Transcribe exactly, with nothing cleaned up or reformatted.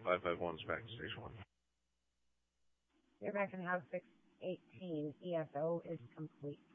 five five one's back to station one. You're back in House six eighteen. E S O is complete.